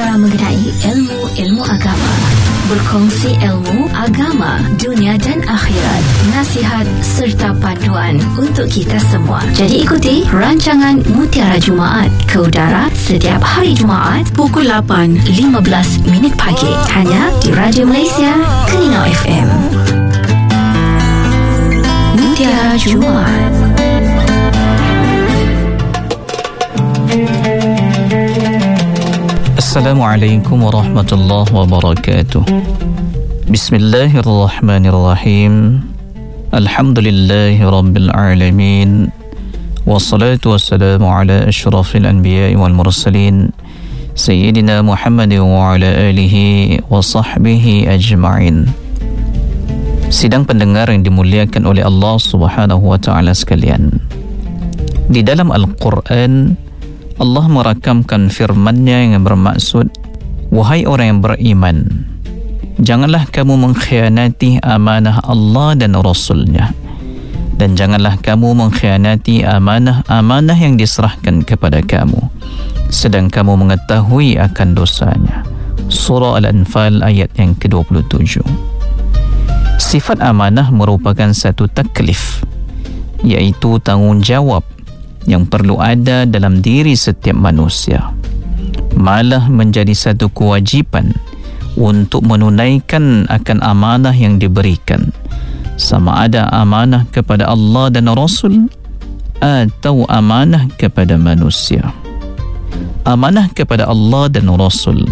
berbicara mengenai ilmu agama, berkongsi ilmu agama, dunia dan akhirat, nasihat serta panduan untuk kita semua. Jadi ikuti rancangan Mutiara Jumaat ke udara setiap hari Jumaat pukul 8.15 pagi hanya di Radio Malaysia Kina FM. Mutiara Jumaat. Assalamualaikum warahmatullahi wabarakatuh. Bismillahirrahmanirrahim. Alhamdulillahi rabbil alamin. Wassalatu wassalamu ala asyrafil anbiya'i wal mursalin Sayyidina Muhammad wa ala alihi wa sahbihi ajma'in. Sidang pendengar yang dimuliakan oleh Allah Subhanahu wa ta'ala sekalian, di dalam Al-Quran Allah merakamkan firman-Nya yang bermaksud, wahai orang yang beriman, janganlah kamu mengkhianati amanah Allah dan Rasul-Nya, dan janganlah kamu mengkhianati amanah-amanah yang diserahkan kepada kamu sedang kamu mengetahui akan dosanya. Surah Al-Anfal ayat yang ke-27. Sifat amanah merupakan satu taklif, iaitu tanggungjawab yang perlu ada dalam diri setiap manusia, malah menjadi satu kewajipan untuk menunaikan akan amanah yang diberikan, sama ada amanah kepada Allah dan Rasul atau amanah kepada manusia. Amanah kepada Allah dan Rasul,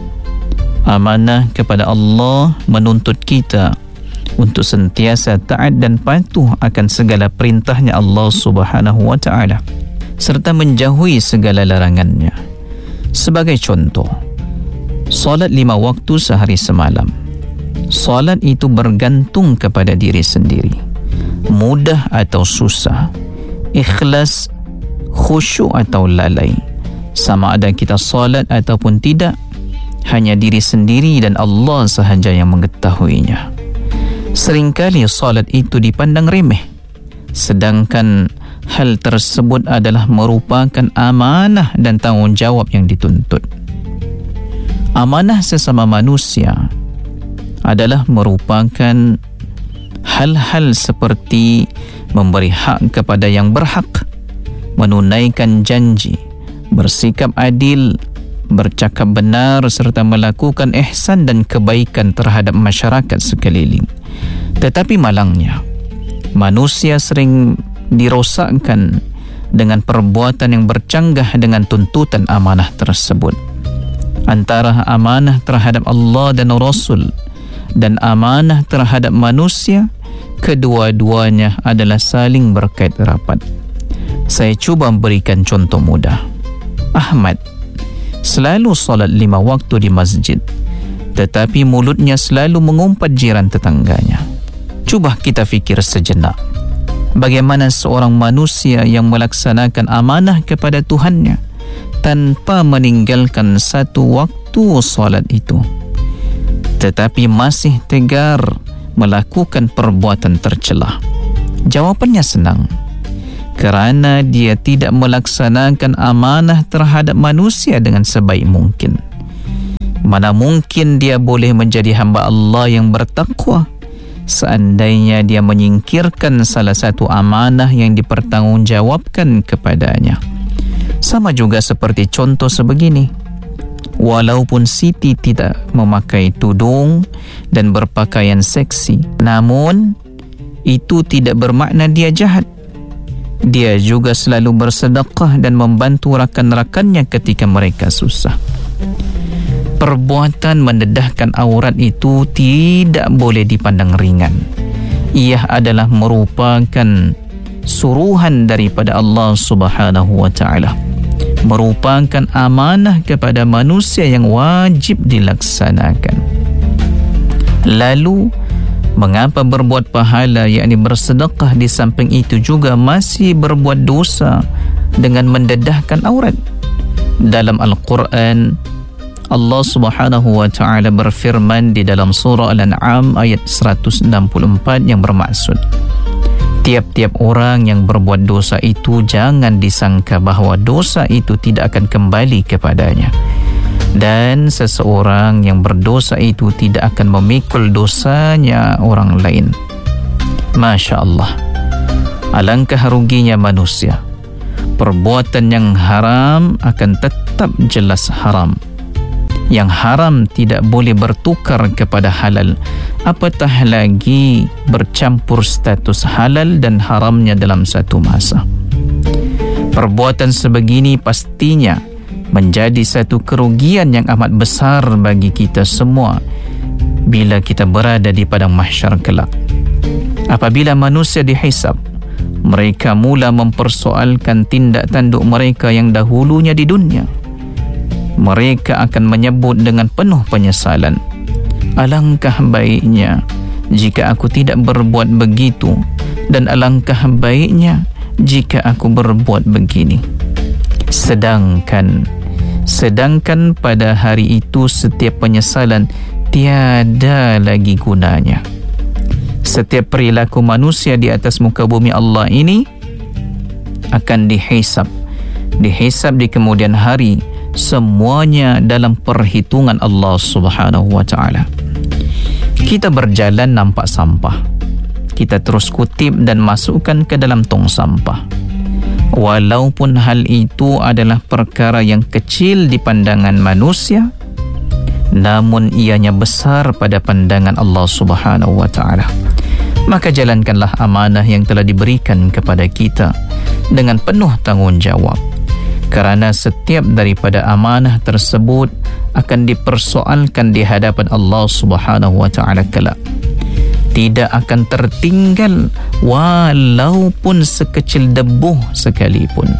amanah kepada Allah menuntut kita untuk sentiasa taat dan patuh akan segala perintahnya Allah Subhanahu wa ta'ala serta menjauhi segala larangannya. Sebagai contoh, solat 5 waktu sehari semalam. Solat itu bergantung kepada diri sendiri, mudah atau susah, ikhlas, khusyuk atau lalai. Sama ada kita solat ataupun tidak, hanya diri sendiri dan Allah sahaja yang mengetahuinya. Seringkali solat itu dipandang remeh, sedangkan hal tersebut adalah merupakan amanah dan tanggungjawab yang dituntut. Amanah sesama manusia adalah merupakan hal-hal seperti memberi hak kepada yang berhak, menunaikan janji, bersikap adil, bercakap benar serta melakukan ihsan dan kebaikan terhadap masyarakat sekeliling. Tetapi malangnya, manusia sering dirosakkan dengan perbuatan yang bercanggah dengan tuntutan amanah tersebut. Antara amanah terhadap Allah dan Rasul dan amanah terhadap manusia, kedua-duanya adalah saling berkait rapat. Saya cuba berikan contoh mudah. Ahmad selalu solat 5 waktu di masjid, tetapi mulutnya selalu mengumpat jiran tetangganya. Cuba kita fikir sejenak, bagaimana seorang manusia yang melaksanakan amanah kepada Tuhannya tanpa meninggalkan satu waktu solat itu, tetapi masih tegar melakukan perbuatan tercelah? Jawapannya senang, kerana dia tidak melaksanakan amanah terhadap manusia dengan sebaik mungkin. Mana mungkin dia boleh menjadi hamba Allah yang bertakwa seandainya dia menyingkirkan salah satu amanah yang dipertanggungjawabkan kepadanya. Sama juga seperti contoh sebegini, walaupun Siti tidak memakai tudung dan berpakaian seksi, namun itu tidak bermakna dia jahat. Dia juga selalu bersedekah dan membantu rakan-rakannya ketika mereka susah. Perbuatan mendedahkan aurat itu tidak boleh dipandang ringan. Ia adalah merupakan suruhan daripada Allah Subhanahu wa ta'ala, merupakan amanah kepada manusia yang wajib dilaksanakan. Lalu, mengapa berbuat pahala, yakni bersedekah, di samping itu juga masih berbuat dosa dengan mendedahkan aurat? Dalam Al-Quran, Allah Subhanahu wa ta'ala berfirman di dalam surah Al-An'am ayat 164 yang bermaksud, tiap-tiap orang yang berbuat dosa itu jangan disangka bahawa dosa itu tidak akan kembali kepadanya. Dan seseorang yang berdosa itu tidak akan memikul dosanya orang lain. Masya Allah. Alangkah ruginya manusia. Perbuatan yang haram akan tetap jelas haram. Yang haram tidak boleh bertukar kepada halal, apatah lagi bercampur status halal dan haramnya dalam satu masa. Perbuatan sebegini pastinya menjadi satu kerugian yang amat besar bagi kita semua bila kita berada di padang mahsyar kelak. Apabila manusia dihisab, mereka mula mempersoalkan tindak tanduk mereka yang dahulunya di dunia. Mereka akan menyebut dengan penuh penyesalan, alangkah baiknya jika aku tidak berbuat begitu, dan alangkah baiknya jika aku berbuat begini. Sedangkan pada hari itu setiap penyesalan tiada lagi gunanya. Setiap perilaku manusia di atas muka bumi Allah ini akan dihisab di kemudian hari, semuanya dalam perhitungan Allah Subhanahu wa ta'ala. Kita berjalan nampak sampah, kita terus kutip dan masukkan ke dalam tong sampah. Walaupun hal itu adalah perkara yang kecil di pandangan manusia, namun ianya besar pada pandangan Allah Subhanahu wa ta'ala. Maka jalankanlah amanah yang telah diberikan kepada kita dengan penuh tanggungjawab, kerana setiap daripada amanah tersebut akan dipersoalkan di hadapan Allah Subhanahu wa ta'ala kelak. Tidak akan tertinggal walaupun sekecil debu sekalipun.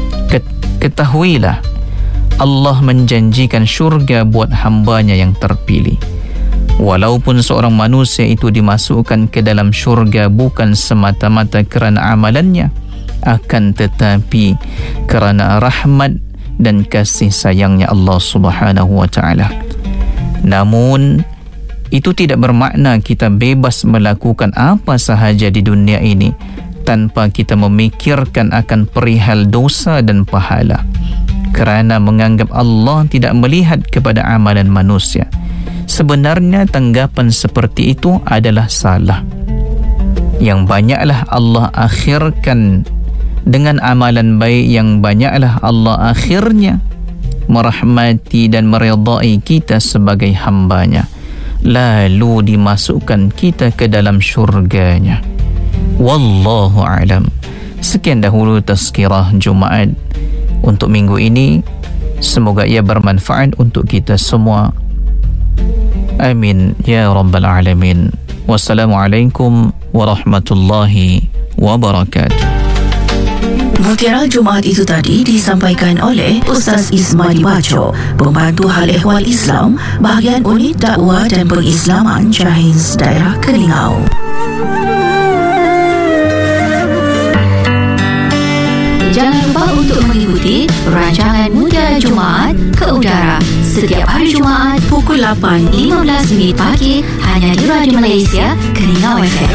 Ketahuilah, Allah menjanjikan syurga buat hambanya yang terpilih. Walaupun seorang manusia itu dimasukkan ke dalam syurga bukan semata-mata kerana amalannya, akan tetapi kerana rahmat dan kasih sayangnya Allah Subhanahu wa ta'ala. Namun itu tidak bermakna kita bebas melakukan apa sahaja di dunia ini tanpa kita memikirkan akan perihal dosa dan pahala, kerana menganggap Allah tidak melihat kepada amalan manusia. Sebenarnya tanggapan seperti itu adalah salah. Yang banyaklah Allah akhirkan dengan amalan baik, yang banyaklah Allah akhirnya merahmati dan meridai kita sebagai hambanya, lalu dimasukkan kita ke dalam syurganya. Wallahu a'lam. Sekian dahulu tazkirah Jumaat untuk minggu ini. Semoga ia bermanfaat untuk kita semua. Amin ya rabbal alamin. Wassalamualaikum warahmatullahi wabarakatuh. Mutiara Jumaat itu tadi disampaikan oleh Ustaz Ismail Baco, Pembantu Hal Ehwal Islam, Bahagian Unit Dakwah dan Pengislaman Cahiz, Daerah Kelingau. Jangan lupa untuk mengikuti rancangan Mutiara Jumaat ke udara setiap hari Jumaat pukul 8.15 pagi hanya di Radio Malaysia Kelingau FM.